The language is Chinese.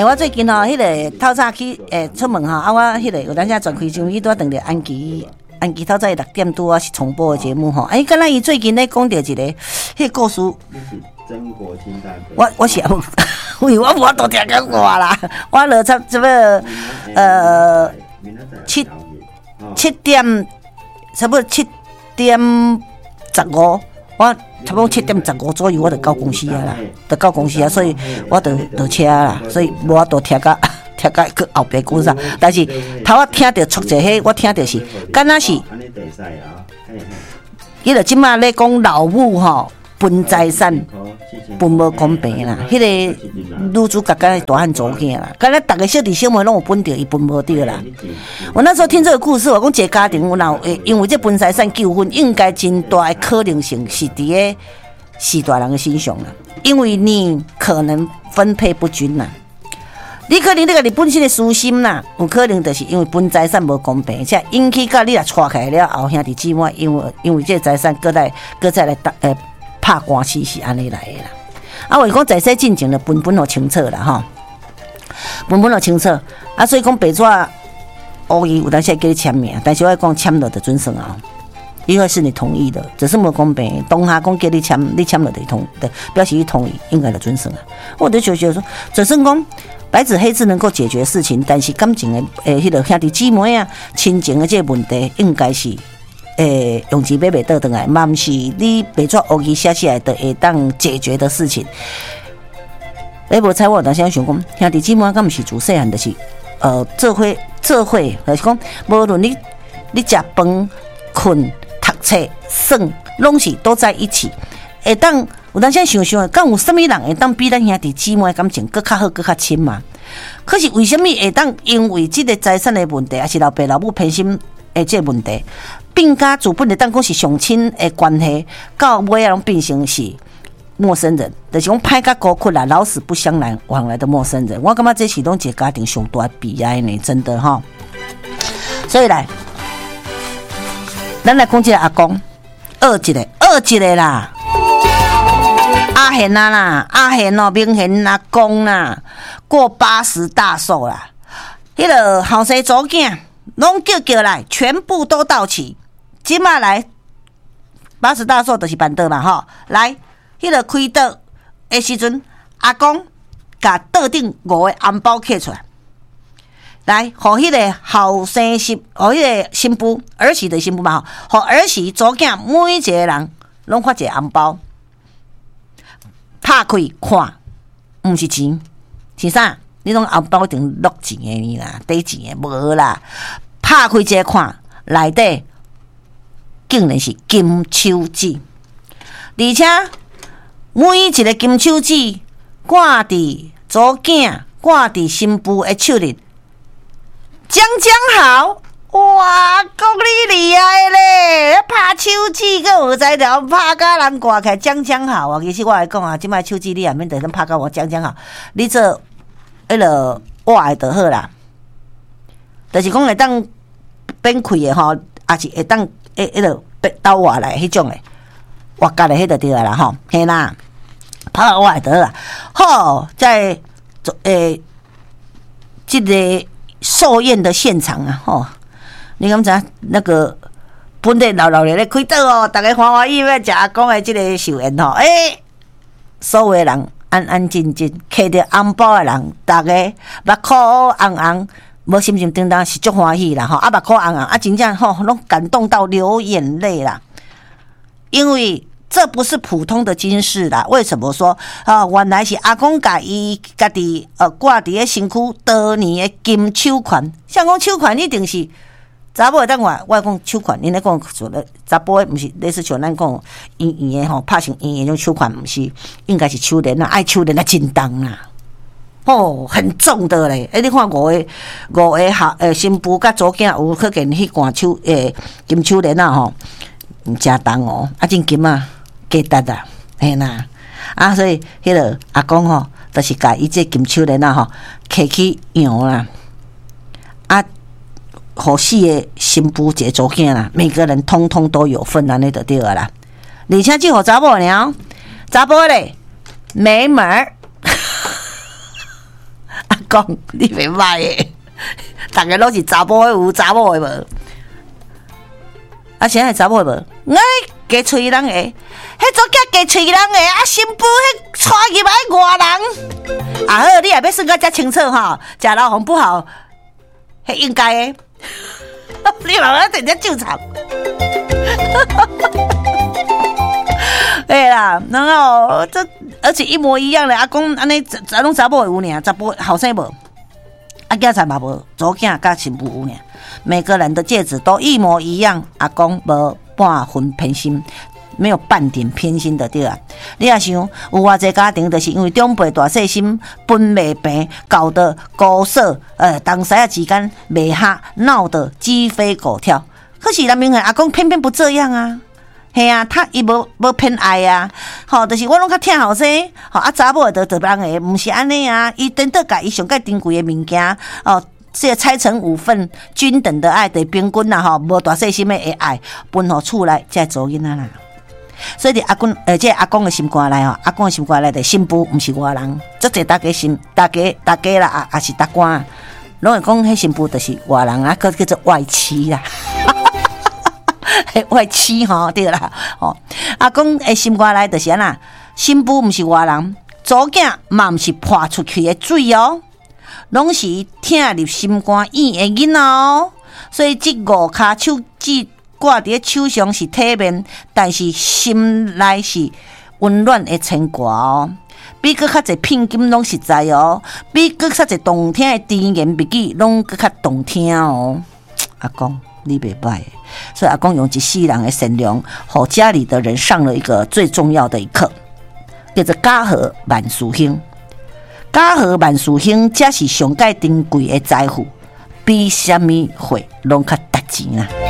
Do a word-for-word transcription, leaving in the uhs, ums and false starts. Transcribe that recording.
我最近吼，迄个透早去诶出门吼，啊，我迄个有当时转开收音机，拄啊等着安琪，安琪透早六点多啊是重播的节目吼。哎，敢若伊最近咧讲着一个迄个故事。 曾国清大哥， 我我是喂，我无多听讲过啦，我落差这个呃七七点，差不多七点十五，我差不多七点十五左右，我就到公司啊啦，就到公司啊，所以我就就车啦，所以无法度听到听到去后边讲啥，但是头我听到出者迄，我听到是，敢若是，伊就即马咧讲老母吼。分财产分无公平啦，迄、那个女主角敢大汉走囝啦，敢若逐个小弟小妹拢有分着，伊分无着啦。我那时候听这个故事，我讲一个家庭有闹会因为这分财产纠纷，应该真大的可能性是伫个四大人的身上啦，因为你可能分配不均啦。你可能你个你本身的私心啦，有可能就是因为分财产无公平，才引起到你若娶起来了后兄弟姊妹，因为因为这财产搁来搁再来打诶。拍官司是安尼来的啦，啊，我讲在世进前就分分好清楚啦吼，分分好清楚，啊，所以讲白纸乌伊有当时叫你签名，但是我讲签了就准算啊，因为是你同意的，只是无公平。当下讲叫你签，你签了就同，对，表示你同意，应该就准算啊。我就觉得说，只是讲白纸黑字能够解决事情，但是感情的诶，迄个兄弟姊妹啊，亲情的这个问题，应该是。诶，用钱买袂倒转来，嘛毋是你白纸黑字写起来的会当解决的事情。你无猜我当时想讲，兄弟姊妹敢毋是自细汉就是，呃，做伙做伙，就是讲，无论你你食饭、困、读册、耍，拢是都在一起。会当有当时想想，敢有啥物人会当比咱兄弟姊妹感情更较好、更较亲嘛？可是为什么会当因为这个财产的问题，还是老爸老母偏心的这个问题？并甲主本的当讲是上亲的关系，到尾啊拢变成是陌生人，就是讲歹甲孤苦啦，老死不相来往来的陌生人。我感觉这是拢一个家庭上大悲哀呢，真的哈。所以来，咱来讲这个阿公，二一个，二一个啦，阿贤啊啦，阿贤哦，明贤阿公啦，过八十大寿啦，迄个后生祖囝拢叫叫来，全部都到齐。今嘛来八十大寿就是办桌嘛吼，来迄个开桌的时阵，阿公甲桌顶五个红包摕出来，来，互迄个后生媳，互迄个新妇儿媳的新妇嘛吼，互儿媳祖囝每一个人拢发一个红包，拍开看，毋是钱，是啥？你拢红包一定落钱的呢啦，底钱的无啦，拍开一个看，内底。竟然是金手指，而且每一个金手指挂伫祖囝、挂伫新妇的手里，将将好，哇，讲你厉害咧！拍手指个有才调，拍甲人挂起来将将好啊！其实我来讲啊，即摆手指你也免得咱拍甲我将将好，你做迄落活的就好啦，就是讲会当变开的吼，也是会当。诶，迄个倒活来迄种诶，活甲诶，迄个对啦吼，嘿啦，拍活得啦。好，在诶，这个寿宴的现场啊，吼，你敢知那个本地老老咧咧开桌哦，大家欢欢喜喜要食阿公诶，这个寿宴吼，诶，所有人安安静静，摕着红包诶人，大家目眶红红。无心情叮当是足欢喜啦吼，啊目眶红红啊，真正吼拢感动到流眼泪啦。因为这不是普通的金饰啦，为什么说啊？原来是阿公甲伊家己呃挂伫个身躯多年的金手环，像讲手环一定是查某会当话，我讲手环，因咧讲做咧查甫诶，毋是类似像咱讲圆圆诶吼，拍成圆圆种手环，毋是应该是手链啊，爱手链啊，真重啊。哦，很重的嘞！哎，你看五个五个下诶新妇甲祖囝有可见迄罐手诶金手链啊吼，真重哦，啊真金啊，价值啊，嘿啦啊，所以迄个阿公吼，就是甲伊这金手链啊吼，摕去用啦，啊，互四个新妇一个祖囝啦，每个人通通都有份安尼就对了啦，而且只互查某尔，查甫咧没门儿。 讲，你袂歹诶，大家拢是查甫诶有，查某诶无。啊，现在查某诶无？哎，加喙人诶，迄组囝加喙人诶，啊，新妇迄带入来外人。啊好，你也要算到遮清楚吼，食老红不好，迄应该诶。你妈妈直接就场。对啦，然后这而且一模一样的，阿公安尼咱拢查某有呢，查甫后生无，啊囝才嘛无，左囝甲新妇有呢，每个人的戒指都一模一样，阿公无半分偏心，没有半点偏心的对啊。你也想有偌济家庭，就是因为长辈大细心分袂平，搞得姑嫂呃同婿仔之间袂合，闹得鸡飞狗跳。可是咱明显阿公偏偏不这样啊。嘿啊，他伊无无偏爱啊，吼，就是我拢较疼后生，吼啊查某就就人诶，毋是安尼啊，伊等到甲伊上介珍贵诶物件，哦，这拆成五份，均等的爱，得平均啦，吼，无大细心诶爱，分互厝内才做囡仔啦。所以伫阿公，而且阿公诶心肝内吼，阿公诶心肝内的新妇毋是外人，即个大家心，大家大家啦，啊，也是大官，拢会讲迄新妇就是外人啊，个叫做外妻啦。外妻吼对啦，吼阿公诶心肝内就是安那，新妇毋是外人，左囝嘛毋是泼出去诶水哦，拢是疼入心肝硬诶囡仔哦。所以即五骹手指挂伫手上是体面，但是心内是温暖诶牵挂哦。比佫较侪聘金拢实在哦，比佫较侪动听诶甜言蜜语拢佫较动听哦。阿公。你袂歹，所以阿公用一世人的善良，给家里的人上了一个最重要的一课，叫做家和万事兴。家和万事兴，这是上界珍贵的财富，比什么货拢较值钱啊！